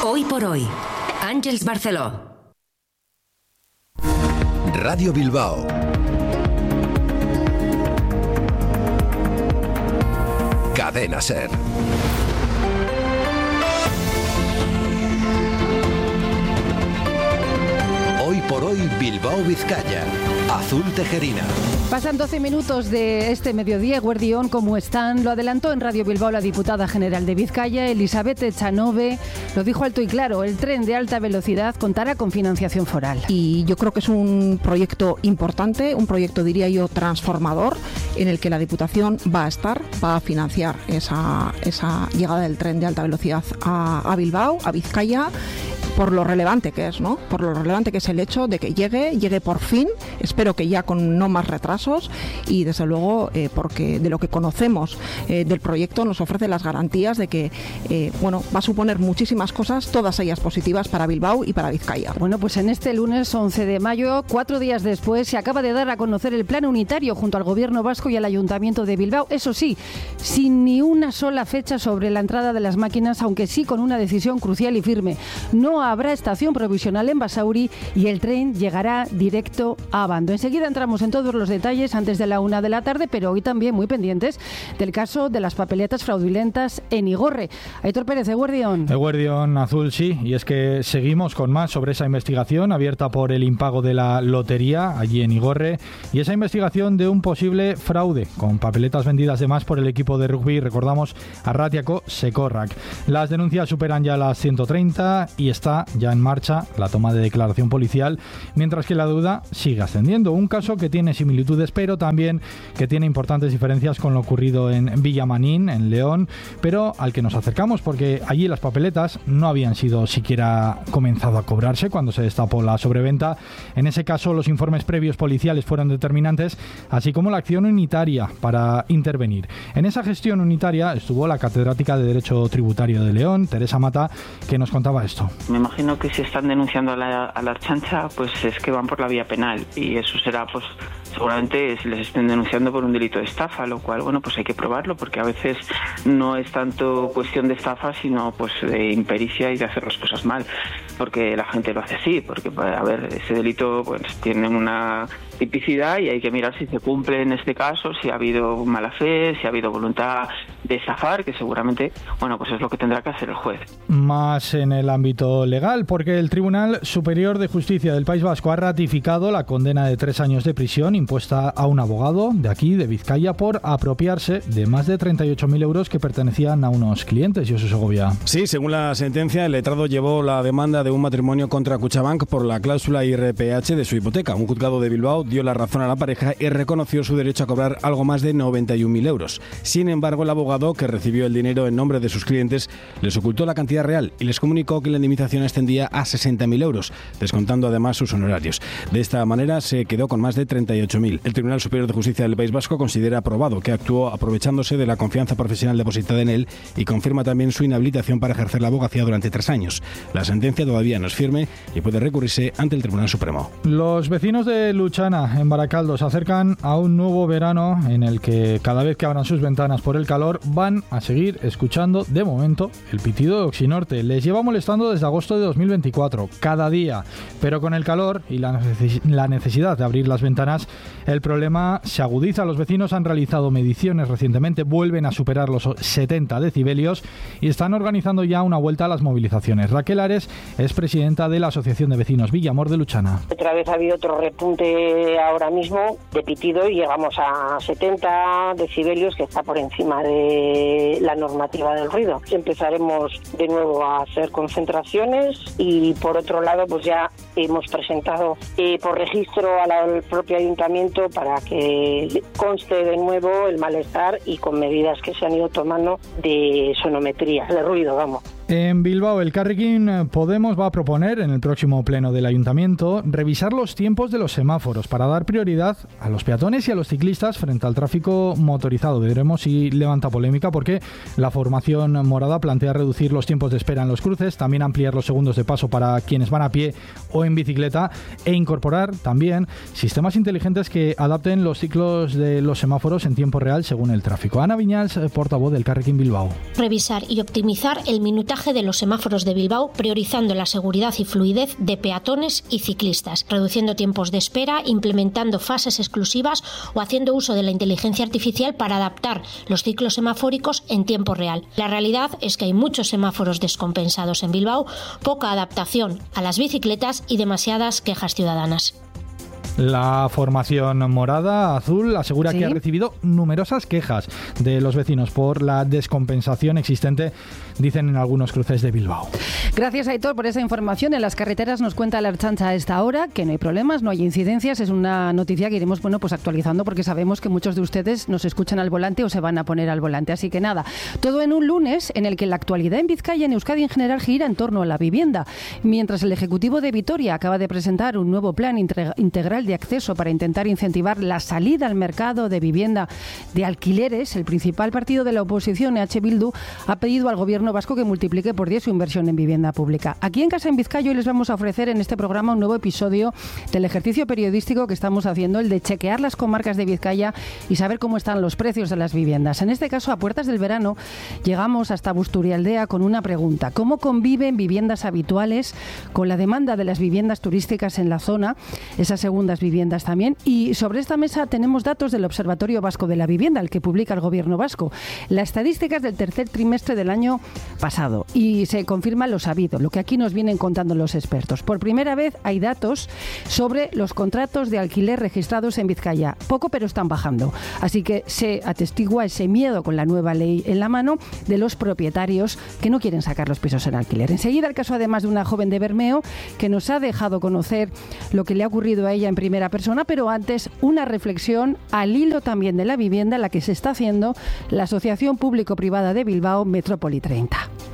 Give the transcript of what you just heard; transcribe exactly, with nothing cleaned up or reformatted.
Hoy por hoy, Àngels Barceló. Radio Bilbao. Cadena SER. Hoy por hoy, Bilbao, Vizcaya. Azul Tejerina. Pasan doce minutos de este mediodía. Guardión, ¿cómo están? Lo adelantó en Radio Bilbao la diputada general de Vizcaya, Elizabeth Echanove. Lo dijo alto y claro, el tren de alta velocidad contará con financiación foral. Y yo creo que es un proyecto importante, un proyecto, diría yo, transformador, en el que la Diputación va a estar, va a financiar esa, esa llegada del tren de alta velocidad a, a Bilbao, a Vizcaya, por lo relevante que es, ¿no? Por lo relevante que es el hecho de que llegue, llegue por fin, espero que ya con no más retrasos, y desde luego eh, porque de lo que conocemos eh, del proyecto nos ofrece las garantías de que eh, bueno, va a suponer muchísimas cosas, todas ellas positivas para Bilbao y para Vizcaya. Bueno, pues en este lunes once de mayo, cuatro días después, se acaba de dar a conocer el plan unitario junto al Gobierno vasco y al Ayuntamiento de Bilbao, eso sí, sin ni una sola fecha sobre la entrada de las máquinas, aunque sí con una decisión crucial y firme. No habrá estación provisional en Basauri y el tren llegará directo a Abando. Enseguida entramos en todos los detalles antes de la una de la tarde, pero hoy también muy pendientes del caso de las papeletas fraudulentas en Igorre. Aitor Pérez, Eguerdión. Eguerdión Azul, sí, y es que seguimos con más sobre esa investigación abierta por el impago de la lotería allí en Igorre y esa investigación de un posible fraude con papeletas vendidas de más por el equipo de rugby, recordamos, Arratiako Sekorrak. Las denuncias superan ya las ciento treinta y está ya en marcha la toma de declaración policial, mientras que la deuda sigue ascendiendo. Un caso que tiene similitudes, pero también que tiene importantes diferencias con lo ocurrido en Villamanín, en León, pero al que nos acercamos porque allí las papeletas no habían sido siquiera comenzado a cobrarse cuando se destapó la sobreventa. En ese caso, los informes previos policiales fueron determinantes, así como la acción unitaria para intervenir. En esa gestión unitaria estuvo la catedrática de Derecho Tributario de León, Teresa Mata, que nos contaba esto. Me imagino que si están denunciando a la, a la Ertzaintza, pues es que van por la vía penal y eso será, pues seguramente si les estén denunciando por un delito de estafa, lo cual, bueno, pues hay que probarlo porque a veces no es tanto cuestión de estafa, sino pues de impericia y de hacer las cosas mal, porque la gente lo hace así, porque, a ver, ese delito pues tiene una tipicidad y hay que mirar si se cumple en este caso, si ha habido mala fe, si ha habido voluntad de estafar, que seguramente, bueno, pues es lo que tendrá que hacer el juez. Más en el ámbito legal, porque el Tribunal Superior de Justicia del País Vasco ha ratificado la condena de tres años de prisión impuesta a un abogado de aquí, de Vizcaya, por apropiarse de más de treinta y ocho mil euros que pertenecían a unos clientes. Josu Segovia. Sí, según la sentencia, el letrado llevó la demanda de un matrimonio contra Kutxabank por la cláusula I R P H de su hipoteca. Un juzgado de Bilbao dio la razón a la pareja y reconoció su derecho a cobrar algo más de noventa y un mil euros. Sin embargo, el abogado, que recibió el dinero en nombre de sus clientes, les ocultó la cantidad real y les comunicó que la indemnización ascendía a sesenta mil euros, descontando además sus honorarios. De esta manera se quedó con más de treinta y ocho mil. El Tribunal Superior de Justicia del País Vasco considera aprobado que actuó aprovechándose de la confianza profesional depositada en él y confirma también su inhabilitación para ejercer la abogacía durante tres años. La sentencia todavía no es firme y puede recurrirse ante el Tribunal Supremo. Los vecinos de Luchana, en Baracaldo, se acercan a un nuevo verano en el que cada vez que abran sus ventanas por el calor van a seguir escuchando, de momento, el pitido de Oxinorte. Les lleva molestando desde agosto de dos mil veinticuatro, cada día, pero con el calor y la necesidad de abrir las ventanas, el problema se agudiza. Los vecinos han realizado mediciones recientemente, vuelven a superar los setenta decibelios y están organizando ya una vuelta a las movilizaciones. Raquel Ares es presidenta de la Asociación de Vecinos Villamor de Luchana. Otra vez ha habido otro repunte ahora mismo de pitido y llegamos a setenta decibelios, que está por encima de la normativa del ruido. Empezaremos de nuevo a hacer concentraciones y por otro lado pues ya hemos presentado eh, por registro al propio ayuntamiento para que conste de nuevo el malestar y con medidas que se han ido tomando de sonometría, de ruido, vamos. En Bilbao, el Elkarrekin Podemos va a proponer en el próximo pleno del Ayuntamiento revisar los tiempos de los semáforos para dar prioridad a los peatones y a los ciclistas frente al tráfico motorizado. Veremos si levanta polémica porque la formación morada plantea reducir los tiempos de espera en los cruces, también ampliar los segundos de paso para quienes van a pie o en bicicleta e incorporar también sistemas inteligentes que adapten los ciclos de los semáforos en tiempo real según el tráfico. Ana Viñals, portavoz del Elkarrekin Bilbao. Revisar y optimizar el minutaje montaje de los semáforos de Bilbao, priorizando la seguridad y fluidez de peatones y ciclistas, reduciendo tiempos de espera, implementando fases exclusivas o haciendo uso de la inteligencia artificial para adaptar los ciclos semafóricos en tiempo real. La realidad es que hay muchos semáforos descompensados en Bilbao, poca adaptación a las bicicletas y demasiadas quejas ciudadanas. La formación morada azul asegura ¿Sí? que ha recibido numerosas quejas de los vecinos por la descompensación existente, dicen en algunos cruces de Bilbao. Gracias, Aitor, por esa información. En las carreteras nos cuenta la Ertzaintza a esta hora que no hay problemas, no hay incidencias. Es una noticia que iremos bueno, pues actualizando porque sabemos que muchos de ustedes nos escuchan al volante o se van a poner al volante. Así que nada, todo en un lunes en el que la actualidad en Vizcaya y en Euskadi en general gira en torno a la vivienda. Mientras el Ejecutivo de Vitoria acaba de presentar un nuevo plan integral de acceso para intentar incentivar la salida al mercado de vivienda de alquileres, el principal partido de la oposición, E H Bildu, ha pedido al gobierno vasco que multiplique por diez su inversión en vivienda pública. Aquí en Casa en Vizcaya hoy les vamos a ofrecer en este programa un nuevo episodio del ejercicio periodístico que estamos haciendo, el de chequear las comarcas de Vizcaya y saber cómo están los precios de las viviendas. En este caso, a puertas del verano, llegamos hasta Busturialdea con una pregunta: ¿cómo conviven viviendas habituales con la demanda de las viviendas turísticas en la zona, esas segundas viviendas también? Y sobre esta mesa tenemos datos del Observatorio Vasco de la Vivienda, el que publica el gobierno vasco. La estadística es del tercer trimestre del año pasado y se confirma lo sabido, lo que aquí nos vienen contando los expertos. Por primera vez hay datos sobre los contratos de alquiler registrados en Vizcaya. Poco, pero están bajando. Así que se atestigua ese miedo con la nueva ley en la mano de los propietarios que no quieren sacar los pisos en alquiler. Enseguida el caso además de una joven de Bermeo que nos ha dejado conocer lo que le ha ocurrido a ella en primera persona, pero antes una reflexión al hilo también de la vivienda, la que se está haciendo la Asociación Público-Privada de Bilbao, Metrópoli treinta.